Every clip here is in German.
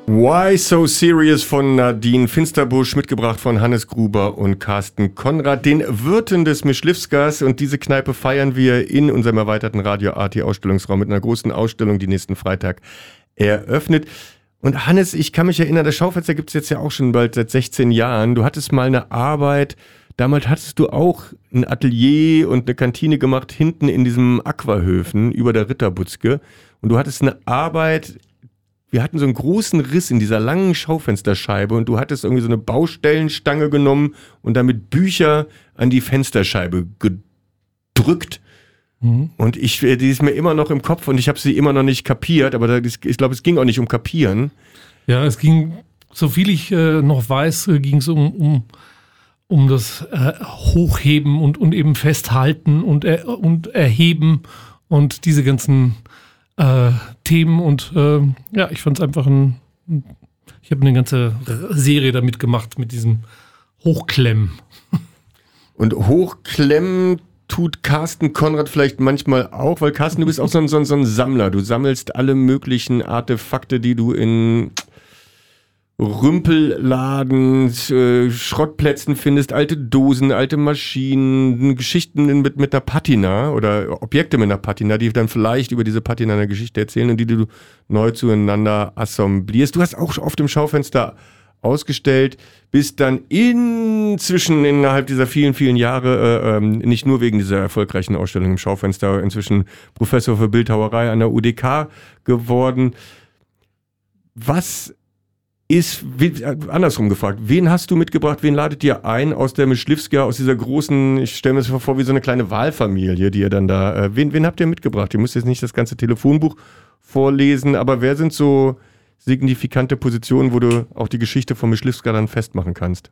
Why So Serious von Nadine Finsterbusch, mitgebracht von Hannes Gruber und Carsten Konrad, den Wirten des Mischlivskas. Und diese Kneipe feiern wir in unserem erweiterten Radio AT Ausstellungsraum mit einer großen Ausstellung, die nächsten Freitag eröffnet. Und Hannes, ich kann mich erinnern, das Schaufenster gibt es jetzt ja auch schon bald seit 16 Jahren. Du hattest mal eine Arbeit, damals hattest du auch ein Atelier und eine Kantine gemacht, hinten in diesem Aquahöfen über der Ritterbutzke. Und du hattest eine Arbeit... Wir hatten so einen großen Riss in dieser langen Schaufensterscheibe und du hattest irgendwie so eine Baustellenstange genommen und damit Bücher an die Fensterscheibe gedrückt. Mhm. Und die ist mir immer noch im Kopf und ich habe sie immer noch nicht kapiert, aber ich glaube, es ging auch nicht um Kapieren. Ja, es ging, soviel ich noch weiß, ging es um das Hochheben und eben Festhalten und Erheben und diese ganzen Themen und ich fand es einfach ich habe eine ganze Serie damit gemacht mit diesem Hochklemmen. Und Hochklemmen tut Carsten Konrad vielleicht manchmal auch, weil Carsten, du bist auch so ein Sammler. Du sammelst alle möglichen Artefakte, die du in Rümpelladen, Schrottplätzen findest, alte Dosen, alte Maschinen, Geschichten mit einer Patina oder Objekte mit einer Patina, die dann vielleicht über diese Patina eine Geschichte erzählen und die du neu zueinander assemblierst. Du hast auch auf dem Schaufenster ausgestellt, bist dann inzwischen innerhalb dieser vielen, vielen Jahre, nicht nur wegen dieser erfolgreichen Ausstellung im Schaufenster, inzwischen Professor für Bildhauerei an der UDK geworden. Was ist, andersrum gefragt, wen hast du mitgebracht, wen ladet ihr ein aus der Mischlivska, aus dieser großen, ich stelle mir das vor, wie so eine kleine Wahlfamilie, die ihr dann da, wen habt ihr mitgebracht? Ihr müsst jetzt nicht das ganze Telefonbuch vorlesen, aber wer sind so signifikante Positionen, wo du auch die Geschichte von Mischlivska dann festmachen kannst?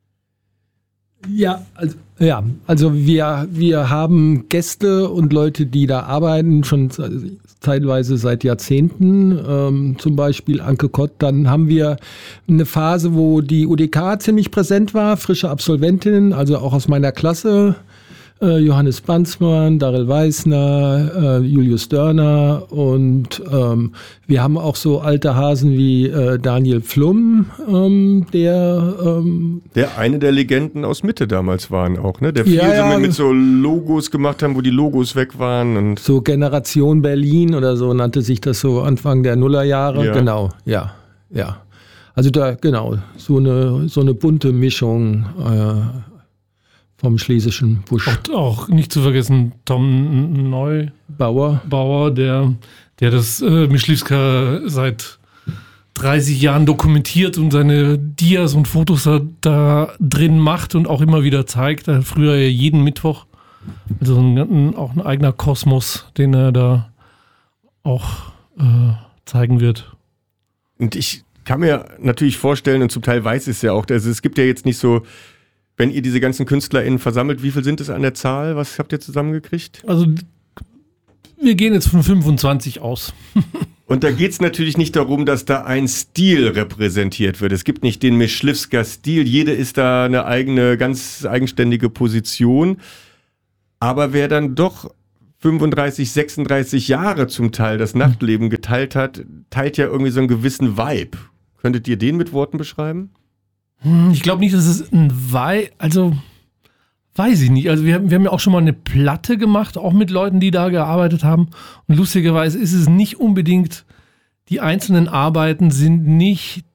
Also wir haben Gäste und Leute, die da arbeiten, schon teilweise seit Jahrzehnten, zum Beispiel Anke Kott. Dann haben wir eine Phase, wo die UDK ziemlich präsent war, frische Absolventinnen, also auch aus meiner Klasse, Johannes Banzmann, Darrell Weißner, Julius Dörner und wir haben auch so alte Hasen wie Daniel Pflum, der eine der Legenden aus Mitte damals waren auch, ne? Der viel mit so Logos gemacht haben, wo die Logos weg waren. Und so Generation Berlin oder so nannte sich das so Anfang der Nullerjahre. Ja. Genau, ja. Also da, genau, so eine bunte Mischung vom schlesischen Busch. Auch nicht zu vergessen Tom Neubauer, der das Mischlivska seit 30 Jahren dokumentiert und seine Dias und Fotos da drin macht und auch immer wieder zeigt. Er hat früher jeden Mittwoch, also auch ein eigener Kosmos, den er da auch zeigen wird. Und ich kann mir natürlich vorstellen, und zum Teil weiß ich es ja auch, also es gibt ja jetzt nicht so, wenn ihr diese ganzen KünstlerInnen versammelt, wie viel sind es an der Zahl? Was habt ihr zusammengekriegt? Also wir gehen jetzt von 25 aus. Und da geht es natürlich nicht darum, dass da ein Stil repräsentiert wird. Es gibt nicht den Mischlivska-Stil. Jede ist da eine eigene, ganz eigenständige Position. Aber wer dann doch 35, 36 Jahre zum Teil das Nachtleben geteilt hat, teilt ja irgendwie so einen gewissen Vibe. Könntet ihr den mit Worten beschreiben? Ich glaube nicht, dass es ein Vibe, also weiß ich nicht. Also wir haben ja auch schon mal eine Platte gemacht, auch mit Leuten, die da gearbeitet haben. Und lustigerweise ist es nicht unbedingt, die einzelnen Arbeiten sind nicht,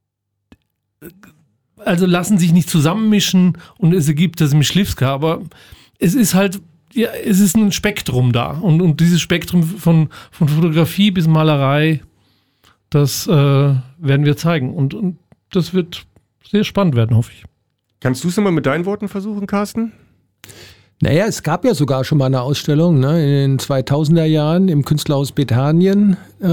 also lassen sich nicht zusammenmischen und es ergibt das Mischlivska, aber es ist halt, ja, es ist ein Spektrum da. Und dieses Spektrum von Fotografie bis Malerei, das werden wir zeigen. Und das wird sehr spannend werden, hoffe ich. Kannst du es nochmal mit deinen Worten versuchen, Carsten? Naja, es gab ja sogar schon mal eine Ausstellung, ne, in den 2000er Jahren im Künstlerhaus Bethanien.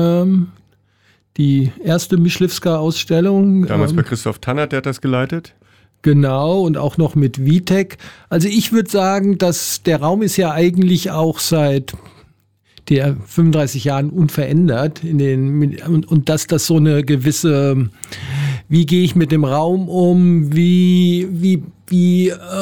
Die erste Mischlivska-Ausstellung. Damals bei Christoph Tannert, der hat das geleitet. Genau, und auch noch mit Vitek. Also ich würde sagen, dass der Raum ist ja eigentlich auch seit der 35 Jahren unverändert. Und dass das so eine gewisse, wie gehe ich mit dem Raum um,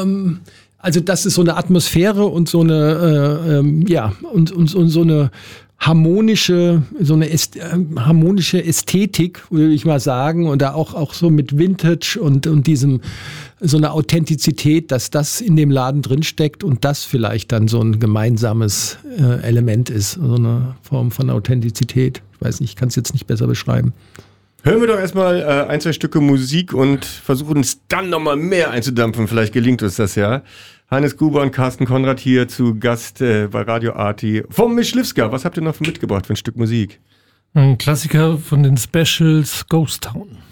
also das ist so eine Atmosphäre und so eine, und so eine harmonische Ästhetik, würde ich mal sagen, und da auch so mit Vintage und diesem, so eine Authentizität, dass das in dem Laden drinsteckt und das vielleicht dann so ein gemeinsames Element ist, so eine Form von Authentizität. Ich weiß nicht, ich kann es jetzt nicht besser beschreiben. Hören wir doch erstmal 1, 2 Stücke Musik und versuchen es dann nochmal mehr einzudampfen. Vielleicht gelingt uns das ja. Hannes Gruber und Carsten Konrad hier zu Gast bei Radio Arti vom Myśliwska. Was habt ihr noch mitgebracht für ein Stück Musik? Ein Klassiker von den Specials, Ghost Town.